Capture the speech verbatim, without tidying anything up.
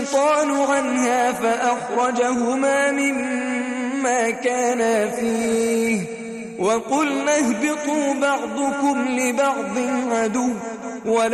الشيطان عنها فأخرجهما مما كانا فيه وقلنا اهبطوا بعضكم لبعض عدو